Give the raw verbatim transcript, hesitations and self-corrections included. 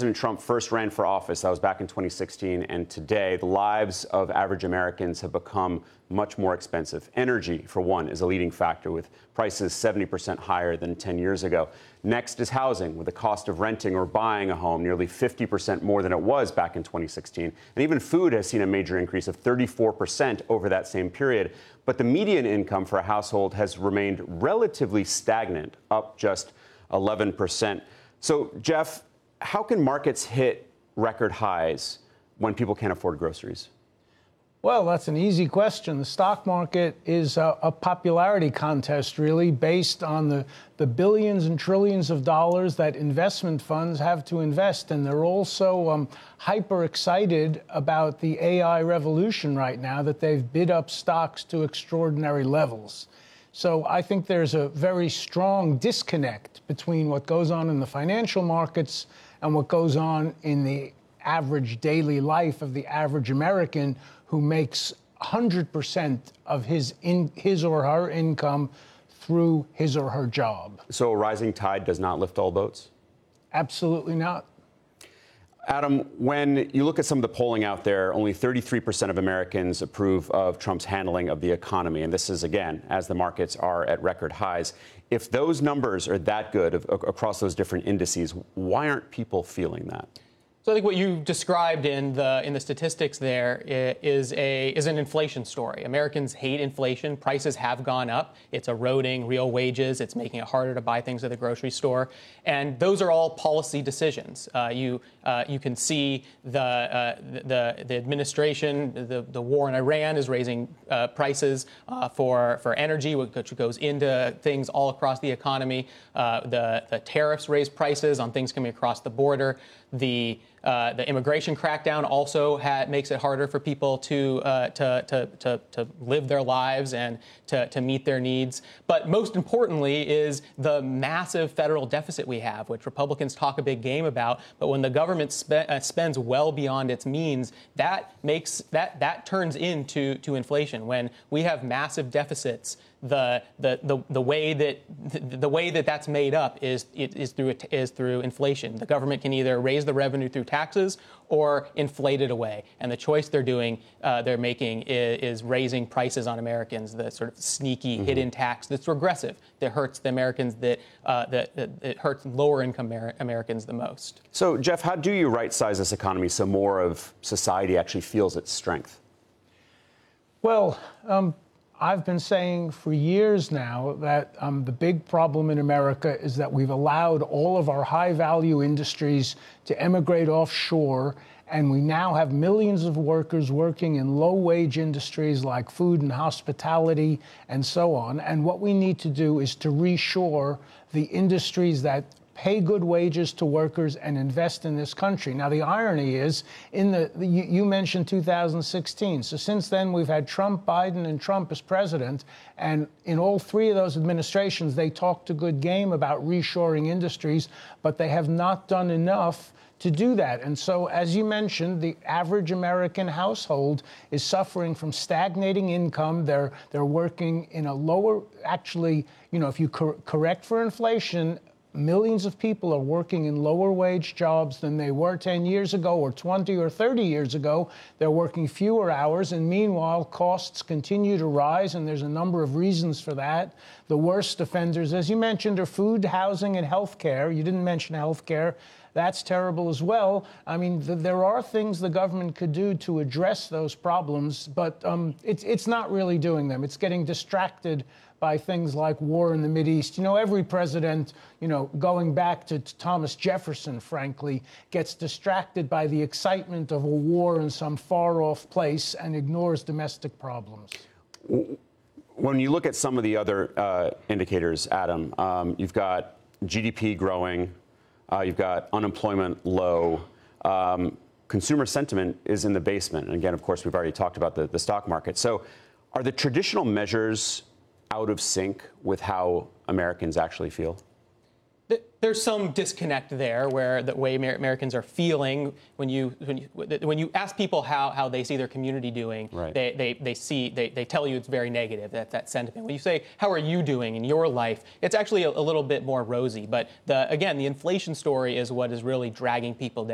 President Trump first ran for office, that was back in twenty sixteen, and today, the lives of average Americans have become much more expensive. Energy, for one, is a leading factor, with prices seventy percent higher than ten years ago. Next is housing, with the cost of renting or buying a home nearly fifty percent more than it was back in twenty sixteen. And even food has seen a major increase of thirty-four percent over that same period. But the median income for a household has remained relatively stagnant, up just eleven percent. So, Jeff, how can markets hit record highs when people can't afford groceries? Well, that's an easy question. The stock market is a, a popularity contest, really, based on the, the billions and trillions of dollars that investment funds have to invest. And they're also um, hyper excited about the A I revolution right now, that they've bid up stocks to extraordinary levels. So I think there's a very strong disconnect between what goes on in the financial markets and what goes on in the average daily life of the average American who makes one hundred percent of his in, his or her income through his or her job. So a rising tide does not lift all boats? Absolutely not. Adam, when you look at some of the polling out there, only thirty-three percent of Americans approve of Trump's handling of the economy. And this is, again, as the markets are at record highs. If those numbers are that good of, across those different indices, why aren't people feeling that? So I think what you described in the in the statistics there is a is an inflation story. Americans hate inflation. Prices have gone up. It's eroding real wages. It's making it harder to buy things at the grocery store. And those are all policy decisions. Uh, you uh, you can see the uh, the the administration, the the war in Iran is raising uh, prices uh, for for energy, which goes into things all across the economy. Uh, the the tariffs raise prices on things coming across the border. The uh, the immigration crackdown also ha- makes it harder for people to, uh, to to to to live their lives and to, to meet their needs. But most importantly is the massive federal deficit we have, which Republicans talk a big game about. But when the government spe- uh, spends well beyond its means, that makes that that turns into to inflation. When we have massive deficits, the the the, the way that the, the way that that's made up is is through is through inflation. The government can either raise the revenue through taxes or inflate it away, and the choice they're doing, uh, they're making is, is raising prices on Americans. The sort of sneaky mm-hmm. hidden tax that's regressive, that hurts the Americans, that uh, that, that it hurts lower income Amer- Americans the most. So, Jeff, how do you right-size this economy so more of society actually feels its strength? Well. Um I've been saying for years now that um, the big problem in America is that we've allowed all of our high-value industries to emigrate offshore, and we now have millions of workers working in low-wage industries like food and hospitality and so on. And what we need to do is to reshore the industries that pay good wages to workers and invest in this country. Now, the irony is, in the, the you, you mentioned two thousand sixteen. So since then, we've had Trump, Biden, and Trump as president. And in all three of those administrations, they talked a good game about reshoring industries, but they have not done enough to do that. And so, as you mentioned, the average American household is suffering from stagnating income. They're they're working in a lower, actually, you know, if you cor- correct for inflation, millions of people are working in lower wage jobs than they were ten years ago or twenty or thirty years ago. They're working fewer hours, and meanwhile, costs continue to rise, and there's a number of reasons for that. The worst offenders, as you mentioned, are food, housing, and health care. You didn't mention health care. That's terrible as well. I mean, th- there are things the government could do to address those problems, but um, it's it's not really doing them. It's getting distracted by things like war in the Mideast. You know, every president, you know, going back to Thomas Jefferson, frankly, gets distracted by the excitement of a war in some far-off place and ignores domestic problems. When you look at some of the other uh, indicators, Adam, um, you've got G D P growing, uh, you've got unemployment low, um, consumer sentiment is in the basement. And again, of course, we've already talked about the, the stock market. So are the traditional measures out of sync with how Americans actually feel? There's some disconnect there, where the way Amer- Americans are feeling when you when you when you ask people how, how they see their community doing, right. they, they they see they, they tell you it's very negative, that that sentiment. When you say how are you doing in your life, it's actually a, a little bit more rosy. But the again, the inflation story is what is really dragging people down.